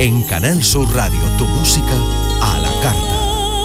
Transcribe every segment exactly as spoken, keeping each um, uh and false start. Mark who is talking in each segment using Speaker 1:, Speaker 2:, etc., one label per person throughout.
Speaker 1: En Canal Sur Radio, tu música a la carta.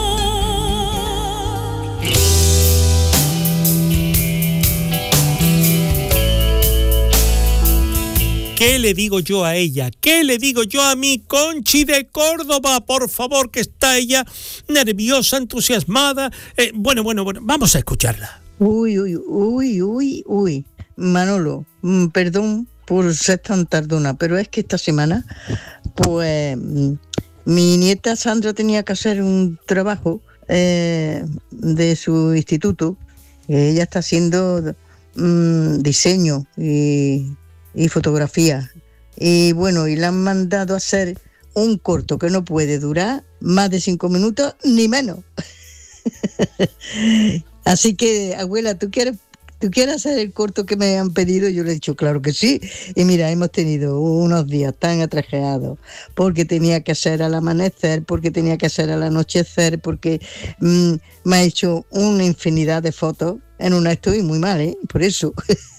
Speaker 2: ¿Qué le digo yo a ella? ¿Qué le digo yo a mi Conchi de Córdoba? Por favor, que está ella nerviosa, entusiasmada. Eh, bueno, bueno, bueno, vamos a escucharla.
Speaker 3: Uy, uy, uy, uy, uy. Manolo, mm, perdón por ser tan tardona, pero es que esta semana, pues, mm, mi nieta Sandra tenía que hacer un trabajo eh, de su instituto. Ella está haciendo mm, diseño y... y fotografía, y bueno, y le han mandado a hacer un corto que no puede durar más de cinco minutos ni menos. Así que, abuela, ¿tú quieres, ¿tú quieres hacer el corto que me han pedido? Yo le he dicho, claro que sí. Y mira, hemos tenido unos días tan atrajeados, porque tenía que hacer al amanecer, porque tenía que hacer al anochecer, porque mmm, me ha hecho una infinidad de fotos. En una estoy muy mal, ¿eh? Por eso.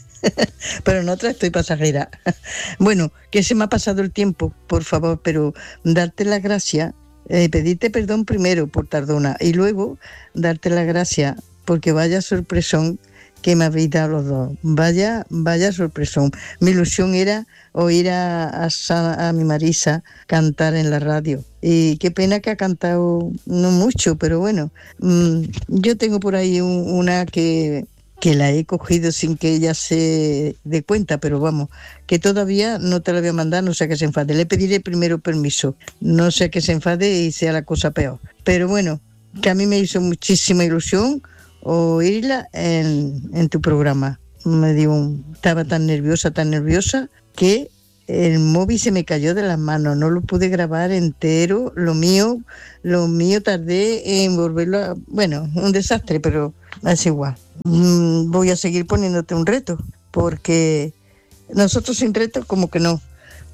Speaker 3: Pero en otra estoy pasajera. Bueno, que se me ha pasado el tiempo, por favor, pero darte las gracias, eh, pedirte perdón primero por tardona y luego darte las gracias porque vaya sorpresón que me habéis dado los dos. Vaya, vaya sorpresón. Mi ilusión era oír a, a, a mi Marisa cantar en la radio. Y qué pena que ha cantado no mucho, pero bueno, mmm, yo tengo por ahí un, una que... que la he cogido sin que ella se dé cuenta, pero vamos, que todavía no te la voy a mandar, no sea que se enfade. Le pediré primero permiso, no sea que se enfade y sea la cosa peor. Pero bueno, que a mí me hizo muchísima ilusión oírla en, en tu programa. Me dio un, estaba tan nerviosa, tan nerviosa, que el móvil se me cayó de las manos, no lo pude grabar entero, lo mío, lo mío tardé en volverlo a... Bueno, un desastre, pero es igual. Mm, voy a seguir poniéndote un reto, porque nosotros sin reto como que no.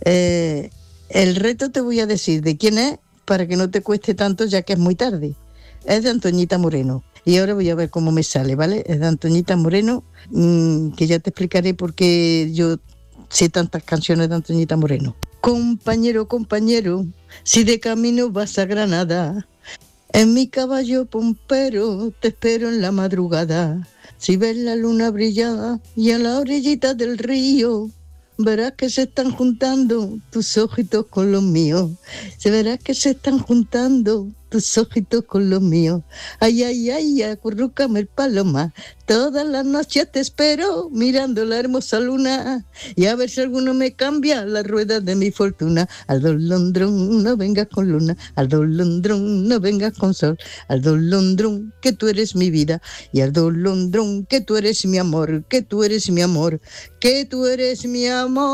Speaker 3: Eh, el reto te voy a decir de quién es, para que no te cueste tanto ya que es muy tarde. Es de Antoñita Moreno. Y ahora voy a ver cómo me sale, ¿vale? Es de Antoñita Moreno, mmm, que ya te explicaré por qué yo... sé tantas canciones de Antoñita Moreno. Compañero, compañero, si de camino vas a Granada, en mi caballo pompero te espero en la madrugada. Si ves la luna brillar y a la orillita del río, verás que se están juntando tus ojitos con los míos. Se verás que se están juntando tus ojitos con los míos. Ay, ay, ay, acurrúcame el paloma. Todas las noches te espero mirando la hermosa luna. Y a ver si alguno me cambia la rueda de mi fortuna. Al dolondrón no vengas con luna. Al dolondrón no vengas con sol. Al dolondrón que tú eres mi vida. Y al dolondrón que tú eres mi amor. Que tú eres mi amor. Que tú eres mi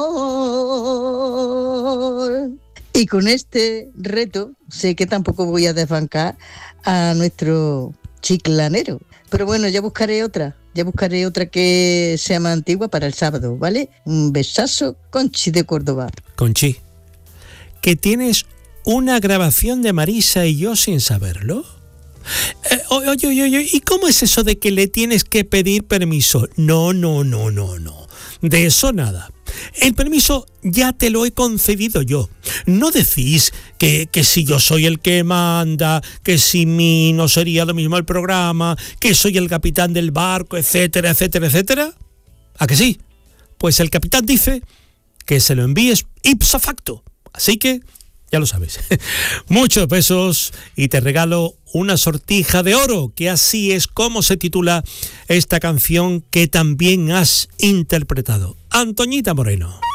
Speaker 3: amor. Y con este reto sé que tampoco voy a desbancar a nuestro chiclanero. Pero bueno, ya buscaré otra, ya buscaré otra que sea más antigua para el sábado, ¿vale? Un besazo, Conchi de Córdoba.
Speaker 2: Conchi, ¿que tienes una grabación de Marisa y yo sin saberlo? Eh, oye, oye, oye, ¿y cómo es eso de que le tienes que pedir permiso? No, no, no, no, no. De eso nada. El permiso ya te lo he concedido yo. No decís que, que si yo soy el que manda, que sin mí no sería lo mismo el programa, que soy el capitán del barco, etcétera, etcétera, etcétera. ¿A que sí? Pues el capitán dice que se lo envíes ipso facto. Así que ya lo sabes. Muchos besos y te regalo una sortija de oro, que así es como se titula esta canción que también has interpretado. Antoñita Moreno.